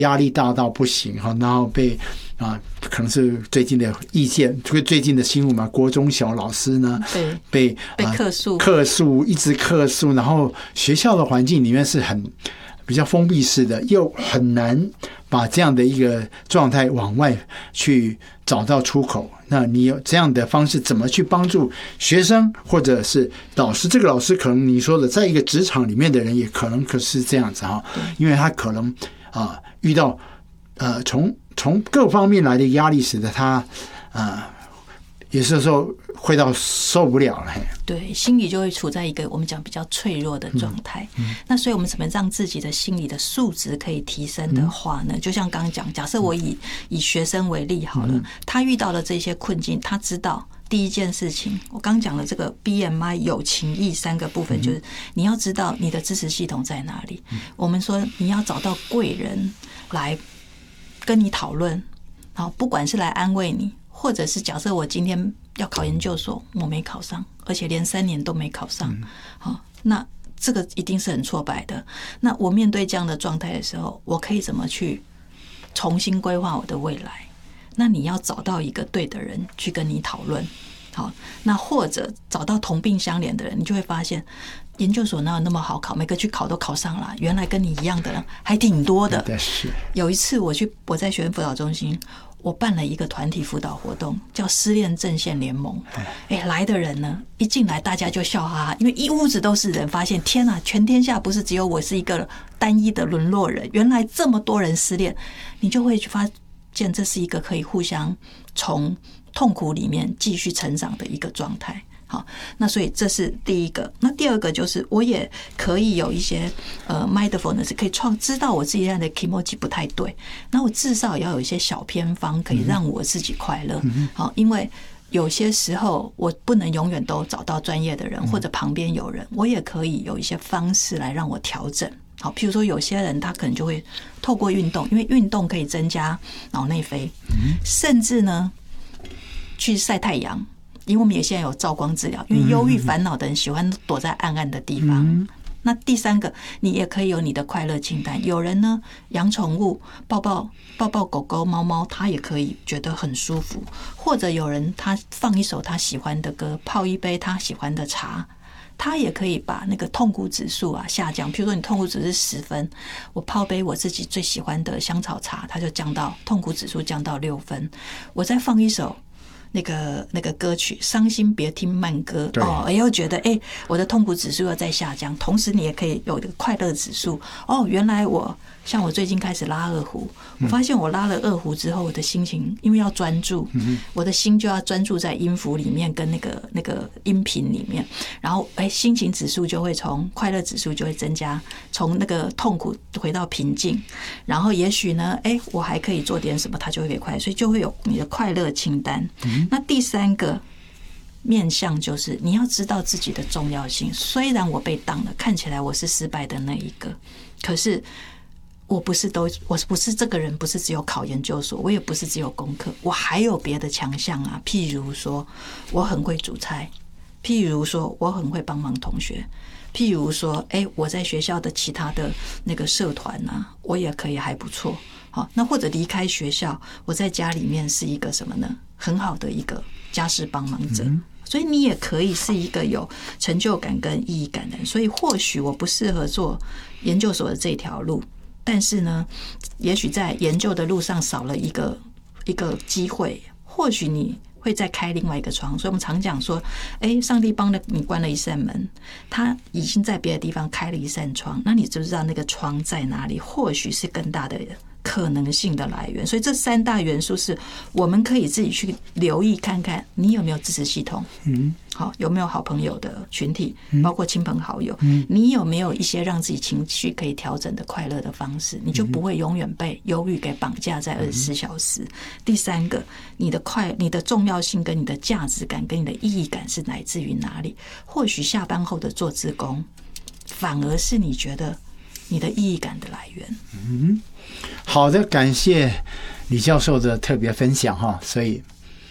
压力大到不行哈，然后被可能是最近的意见，最近的新闻嘛，国中小老师呢被客诉，一直客诉，然后学校的环境里面是比较封闭式的，又很难把这样的一个状态往外去找到出口。那你有这样的方式，怎么去帮助学生或者是老师？这个老师可能你说的，在一个职场里面的人也可能可是这样子哈，因为他可能遇到从各方面来的压力，使得他有时候会到受不了了。 对，心理就会处在一个我们讲比较脆弱的状态。那所以我们怎么让自己的心理的素质可以提升的话呢？就像刚刚讲，假设我以学生为例好了，他遇到了这些困境，他知道第一件事情，我刚讲了这个 BMI 有情义3个部分，就是你要知道你的支持系统在哪里。我们说你要找到贵人来跟你讨论，好，不管是来安慰你，或者是假设我今天要考研究所，我没考上，而且连3年都没考上，好，那这个一定是很挫败的。那我面对这样的状态的时候，我可以怎么去重新规划我的未来？那你要找到一个对的人去跟你讨论，好，那或者找到同病相怜的人，你就会发现研究所哪有那么好考，每个去考都考上了，原来跟你一样的人还挺多的。有一次我在学生辅导中心，我办了一个团体辅导活动，叫失恋阵线联盟。来的人呢，一进来大家就笑哈哈，因为一屋子都是人，发现天哪，全天下不是只有我是一个单一的沦落人，原来这么多人失恋，你就会发现这是一个可以互相从痛苦里面继续成长的一个状态。好，那所以这是第一个。那第二个就是我也可以有一些mindfulness， 可以知道我自己现在的 kimoji 不太对，那我至少要有一些小偏方可以让我自己快乐。好，因为有些时候我不能永远都找到专业的人或者旁边有人，我也可以有一些方式来让我调整。好，譬如说有些人他可能就会透过运动，因为运动可以增加脑内啡，甚至呢去晒太阳。因为我们也现在有照光治疗，因为忧郁烦恼的人喜欢躲在暗暗的地方。那第3个，你也可以有你的快乐清单。有人呢养宠物，抱抱狗狗猫猫，他也可以觉得很舒服。或者有人他放一首他喜欢的歌，泡一杯他喜欢的茶，他也可以把那个痛苦指数下降。譬如说你痛苦指数10分，我泡杯我自己最喜欢的香草茶，它就痛苦指数降到6分。我再放一首那个歌曲，伤心别听慢歌又觉得我的痛苦指数又在下降，同时你也可以有一个快乐指数。原来像我最近开始拉二胡，我发现我拉了二胡之后，我的心情因为要专注，我的心就要专注在音符里面跟那个音频里面，然后心情指数就会从快乐指数就会增加，从那个痛苦回到平静，然后也许呢我还可以做点什么，它就会快乐，所以就会有你的快乐清单。那第3个面向就是你要知道自己的重要性。虽然我被当了，看起来我是失败的那一个，可是我不是这个人，不是只有考研究所，我也不是只有功课，我还有别的强项啊。譬如说我很会煮菜，譬如说我很会帮忙同学，譬如说我在学校的其他的那个社团我也可以还不错。好，那或者离开学校，我在家里面是一个什么呢？很好的一个家事帮忙者。所以你也可以是一个有成就感跟意义感的人。所以或许我不适合做研究所的这条路，但是呢，也许在研究的路上少了一个机会，或许你会再开另外一个窗。所以我们常讲说，上帝帮了你关了一扇门，他已经在别的地方开了一扇窗，那你知不知道那个窗在哪里？或许是更大的可能性的来源。所以这3大元素是我们可以自己去留意看看，你有没有支持系统，好，有没有好朋友的群体，包括亲朋好友，你有没有一些让自己情绪可以调整的快乐的方式，你就不会永远被忧郁给绑架在24小时。第3个，你的重要性跟你的价值感跟你的意义感是来自于哪里？或许下班后的做志工反而是你觉得你的意义感的来源。 好的，感谢李教授的特别分享哈。所以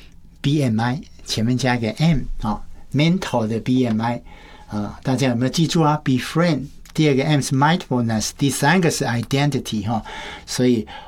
BMI 前面加一个 M mental 的 BMI 大家有没有记住啊？ Befriend， 第2个 M 是 mindfulness， 第3个是 identity 哈。所以